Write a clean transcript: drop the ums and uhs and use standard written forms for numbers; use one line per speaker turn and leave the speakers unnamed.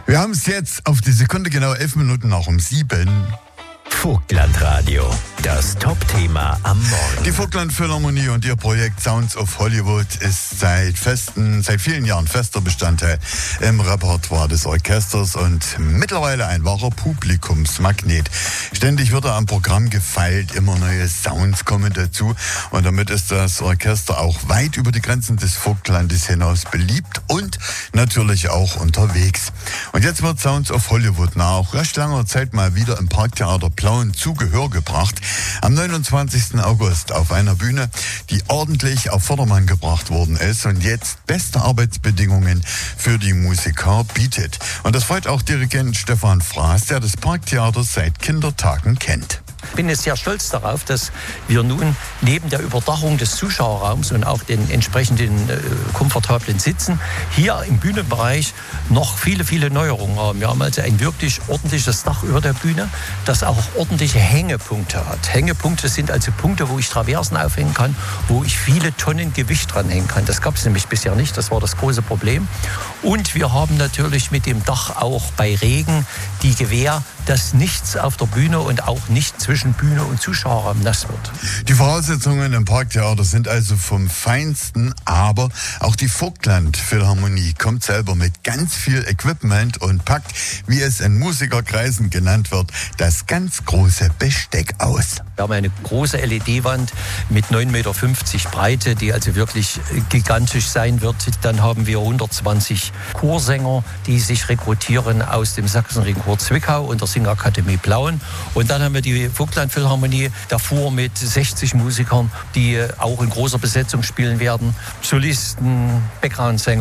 Wir haben es jetzt auf die Sekunde genau 11 Minuten nach um 7.
Vogtlandradio, das Top-Thema am Morgen.
Die Vogtland Philharmonie und ihr Projekt Sounds of Hollywood ist seit vielen Jahren fester Bestandteil im Repertoire des Orchesters und mittlerweile ein wahrer Publikumsmagnet. Ständig wird am Programm gefeilt, immer neue Sounds kommen dazu und damit ist das Orchester auch weit über die Grenzen des Vogtlandes hinaus beliebt und natürlich auch unterwegs. Und jetzt wird Sounds of Hollywood nach recht langer Zeit mal wieder im Parktheater Plauen zu Gehör gebracht. Am 29. August auf einer Bühne, die ordentlich auf Vordermann gebracht worden ist und jetzt beste Arbeitsbedingungen für die Musiker bietet. Und das freut auch Dirigent Stefan Fraß, der das Parktheater seit Kindertagen kennt.
Ich bin jetzt sehr stolz darauf, dass wir nun neben der Überdachung des Zuschauerraums und auch den entsprechenden komfortablen Sitzen hier im Bühnenbereich noch viele Neuerungen haben. Wir haben also ein wirklich ordentliches Dach über der Bühne, das auch ordentliche Hängepunkte hat. Hängepunkte sind also Punkte, wo ich Traversen aufhängen kann, wo ich viele Tonnen Gewicht dranhängen kann. Das gab es nämlich bisher nicht, das war das große Problem. Und wir haben natürlich mit dem Dach auch bei Regen die Gewähr, dass nichts auf der Bühne und auch nicht zwischen Bühne und Zuschauerraum nass wird.
Die Voraussetzungen im Parktheater sind also vom Feinsten, aber auch die Vogtland Philharmonie kommt selber mit ganz viel Equipment und packt, wie es in Musikerkreisen genannt wird, das ganz große Besteck aus.
Wir haben eine große LED-Wand mit 9,50 Meter Breite, die also wirklich gigantisch sein wird. Dann haben wir 120 Chorsänger, die sich rekrutieren aus dem Sachsenring-Chor Zwickau und der Singakademie Plauen. Und dann haben wir die Vogtland Philharmonie davor mit 60 Musikern, die auch in großer Besetzung spielen werden. Solisten, Background-Sänger.